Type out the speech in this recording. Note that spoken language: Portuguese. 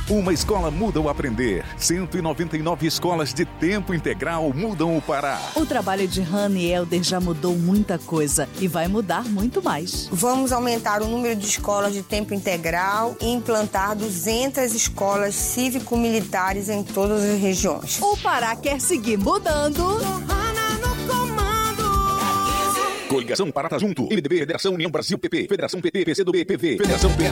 Uma escola muda o aprender. 199 escolas de tempo integral mudam o Pará. O trabalho de Hannah e Helder já mudou muita coisa e vai mudar muito mais. Vamos aumentar o número de escolas de tempo integral e implantar 200 escolas cívico-militares em todas as regiões. O Pará quer seguir mudando. Coligação Pará Junto. MDB, Federação União Brasil, PP. Federação PT, PCdoB, PV. Federação PS.